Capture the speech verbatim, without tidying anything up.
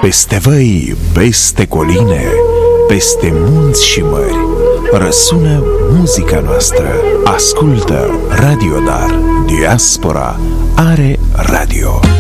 Peste văi, peste coline, peste munți și mări, răsună muzica noastră. Ascultă Radio Dar. Diaspora are radio.